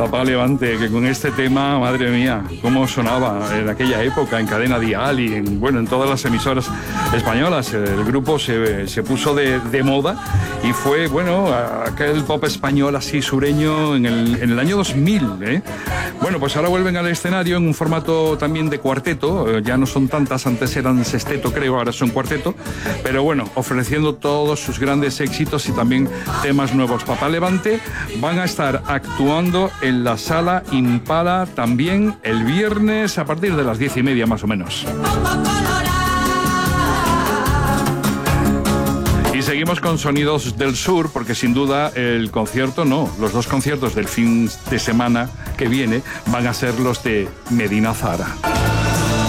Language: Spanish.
Papá Levante, que con este tema, madre mía, cómo sonaba en aquella época en Cadena Dial y en todas las emisoras españolas. El grupo se puso de moda y fue, aquel pop español así sureño en el año 2000, ¿eh? Bueno, pues ahora vuelven al escenario en un formato también de cuarteto, ya no son tantas, antes eran sexteto creo, ahora son cuarteto, pero bueno, ofreciendo todos sus grandes éxitos y también temas nuevos. Papá Levante van a estar actuando en la Sala Impala también el viernes a partir de las 10:30 más o menos. Y seguimos con Sonidos del Sur, porque sin duda los dos conciertos del fin de semana que viene van a ser los de Medina Zahara.